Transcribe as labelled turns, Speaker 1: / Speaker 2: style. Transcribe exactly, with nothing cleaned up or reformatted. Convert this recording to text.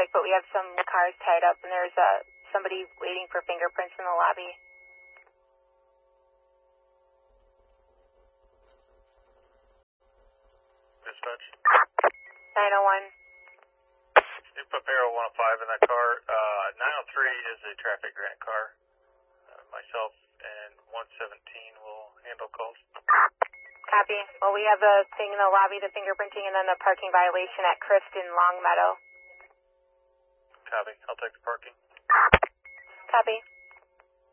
Speaker 1: traffic, but we have some cars tied up, and there's uh, somebody waiting for fingerprints in the lobby.
Speaker 2: Dispatch.
Speaker 1: nine oh one.
Speaker 2: You put payroll one oh five in that car. Uh, nine oh three is a traffic grant car. Uh, myself and one seventeen will handle calls.
Speaker 1: Copy. Well, we have the thing in the lobby, the fingerprinting, and then the parking violation at Kristen Long Meadow.
Speaker 2: Copy. I'll take the parking.
Speaker 1: Copy.